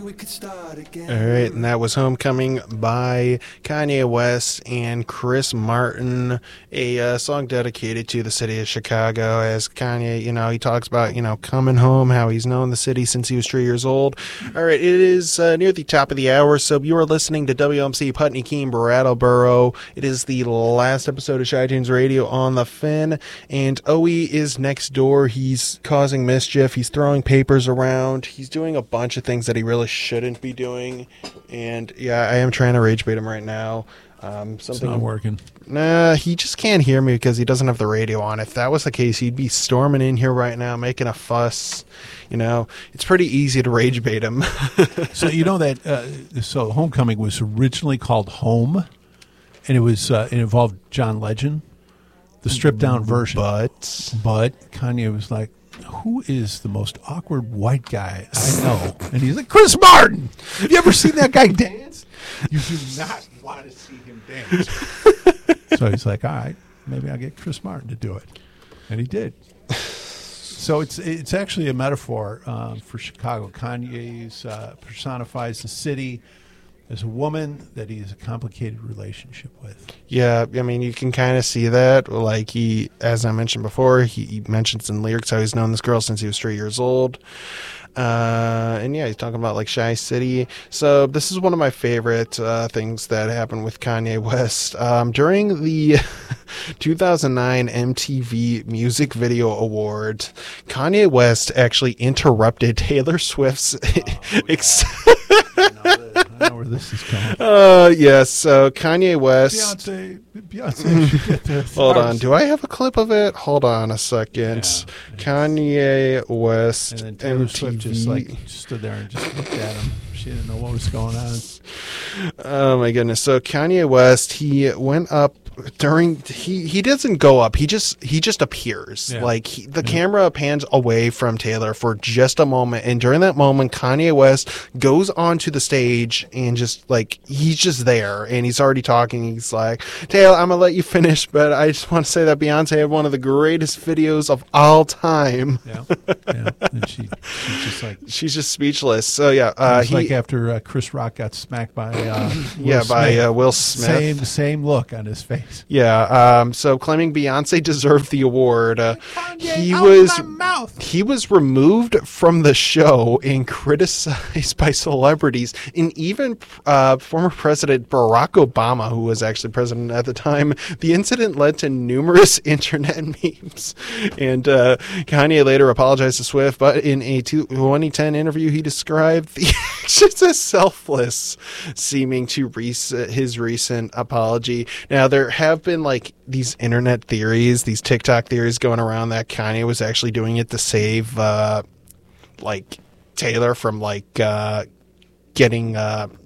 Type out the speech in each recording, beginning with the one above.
All right, and that was Homecoming by Kanye West and Chris Martin, a song dedicated to the city of Chicago. As Kanye, he talks about, coming home, how he's known the city since he was 3 years old. All right, it is near the top of the hour, so you are listening to WMC Putney Keene, Brattleboro. It is the last episode of Chi-Tunes Radio on the Fin, and Owie is next door. He's causing mischief. He's throwing papers around. He's doing a bunch of things that he really shouldn't be doing. And yeah, I am trying to rage bait him right now. It's not working. Nah, he just can't hear me because he doesn't have the radio on. If that was the case, he'd be storming in here right now, making a fuss. It's pretty easy to rage bait him. So so Homecoming was originally called Home, and it involved John Legend, the stripped down version. But Kanye was like, who is the most awkward white guy I know? And he's like, Chris Martin. Have you ever seen that guy dance? You do not want to see him dance. So he's like, all right, maybe I'll get Chris Martin to do it. And he did. So it's actually a metaphor for Chicago. Kanye's personifies the city as a woman that he has a complicated relationship with. Yeah, I mean, you can kind of see that. Like he, as I mentioned before, he mentions in lyrics how he's known this girl since he was 3 years old. And yeah, he's talking about like Chi City. So this is one of my favorite things that happened with Kanye West. During the 2009 MTV Music Video Award, Kanye West actually interrupted Taylor Swift's I know where this is going. Yes, so Kanye West. Beyonce should get this. Hold on, do I have a clip of it? Hold on a second. Yeah, Kanye West. And then Taylor Swift just stood there and just looked at him. She didn't know what was going on. Oh my goodness. So Kanye West, he went up he doesn't go up, he just appears. Yeah. Like the camera pans away from Taylor for just a moment, and during that moment Kanye West goes onto the stage and just like he's just there and he's already talking. He's like, Taylor, I'm gonna let you finish, but I just want to say that Beyonce had one of the greatest videos of all time. Yeah. And she's just speechless. So yeah, it's like after Chris Rock got smacked by Will Smith. Same look on his face. Yeah. So claiming Beyonce deserved the award, he was removed from the show and criticized by celebrities, and even former President Barack Obama, who was actually president at the time. The incident led to numerous internet memes, and Kanye later apologized to Swift, but in a 2010 interview, he described the actions as selfless, seeming to his recent apology. Now, there have been like these internet theories, these TikTok theories going around that Kanye was actually doing it to save like Taylor from getting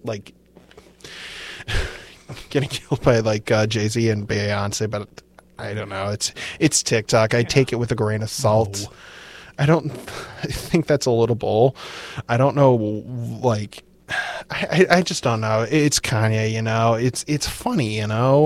killed by like Jay-Z and Beyonce, but I don't know. It's TikTok. I take it with a grain of salt. No. I think that's a little bull. I don't know, like I just don't know. It's Kanye, it's funny,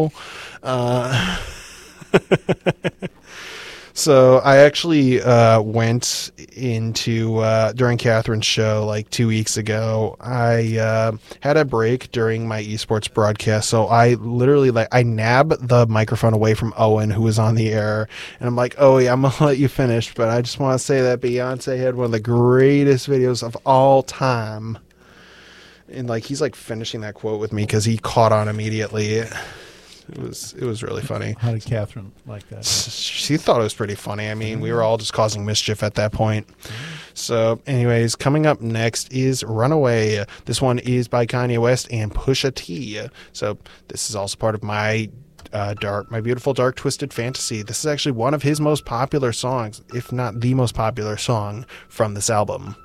So I actually went into during Catherine's show like 2 weeks ago. I had a break during my esports broadcast, so I literally I nabbed the microphone away from Owen, who was on the air, and I'm like, "Oh yeah, I'm gonna let you finish, but I just want to say that Beyonce had one of the greatest videos of all time." And like he's like finishing that quote with me because he caught on immediately. It was really funny. How did Catherine like that? She thought it was pretty funny. I mean, we were all just causing mischief at that point. So anyways, coming up next is Runaway. This one is by Kanye West and Pusha T. So this is also part of my beautiful dark twisted fantasy. This is actually one of his most popular songs, if not the most popular song from this album.